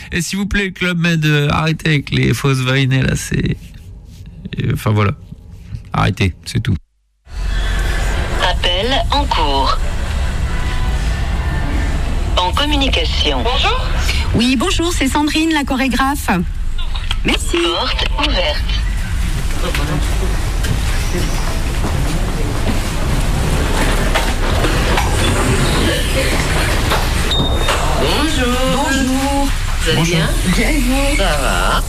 Et s'il vous plaît, Club Med, arrêtez avec les fausses vérités, là, c'est... Enfin, voilà. Arrêtez, c'est tout. Appel en cours. En communication. Bonjour. Oui, bonjour, c'est Sandrine, la chorégraphe. Merci. Porte ouverte. Bonjour. Bonjour. Vous allez bien? Bien et vous? Ça va.